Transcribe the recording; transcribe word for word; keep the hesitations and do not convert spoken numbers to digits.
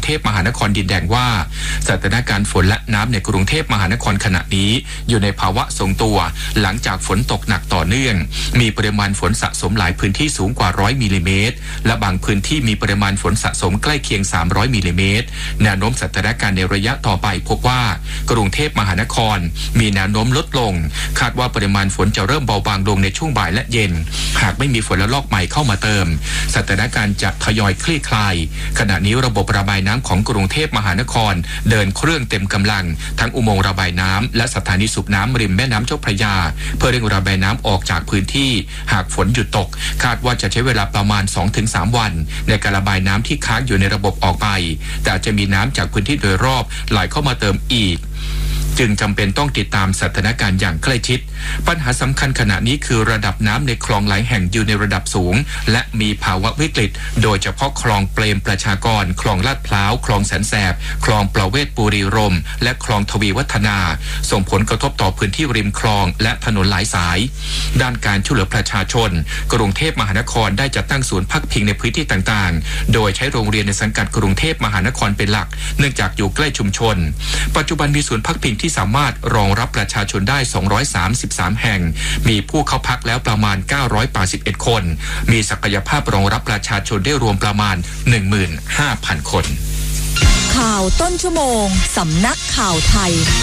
เทพมหานครดินแดงว่าสถานการณ์ฝนและน้ำในกรุงเทพมหานครขณะนี้อยู่ในภาวะทรงตัวหลังจากฝนตกหนักต่อเนื่องมีปริมาณฝนสะสมหลายพื้นที่สูงกว่าร้อยมิลลิเมตรและบางพื้นที่มีปริมาณฝนสะสมใกล้เคียงสามร้อยมิลลิเมตรแนวโน้มสถานการณ์ในระยะต่อไปพบว่ากรุงเทพมหานครมีแนวโน้มลดลงคาดว่าปริมาณฝนจะเริ่มเบาบางลงในช่วงบ่ายและเย็นหากไม่มีฝนระลอกใหม่เข้ามาเติมสถานการณ์จะทยอยคลี่คลายขณะนี้ระบบระบายน้ำของกรุงเทพมหานครเดินเครื่องเต็มกำลังทั้งอุโมงค์ระบายน้ำและสถานีสูบน้ำริมแม่น้ำเจ้าพระยาเพื่อเร่งระบายน้ำออกจากพื้นที่หากฝนหยุดตกคาดว่าจะใช้เวลาประมาณ สองถึงสาม วันในการระบายน้ำที่ค้างอยู่ในระบบออกไปแต่จะมีน้ำจากพื้นที่โดยรอบไหลเข้ามาเติมอีกจึงจำเป็นต้องติดตามสถานการณ์อย่างใกล้ชิดปัญหาสำคัญขณะนี้คือระดับน้ำในคลองหลายแห่งอยู่ในระดับสูงและมีภาวะวิกฤตโดยเฉพาะคลองเปรมประชากรคลองลาดพร้าวคลองแสนแสบคลองประเวศปุรีรมย์และคลองทวีวัฒนาส่งผลกระทบต่อพื้นที่ริมคลองและถนนหลายสายด้านการช่วยเหลือประชาชนกรุงเทพมหานครได้จัดตั้งศูนย์พักพิงในพื้นที่ต่างๆโดยใช้โรงเรียนในสังกัดกรุงเทพมหานครเป็นหลักเนื่องจากอยู่ใกล้ชุมชนปัจจุบันมีศูนย์พักพิงที่สามารถรองรับประชาชนได้สองร้อยสามสิบสามแห่งมีผู้เข้าพักแล้วประมาณเก้าร้อยแปดสิบเอ็ดคนมีศักยภาพรองรับประชาชนได้รวมประมาณ หนึ่งหมื่นห้าพัน คนข่าวต้นชั่วโมงสำนักข่าวไทย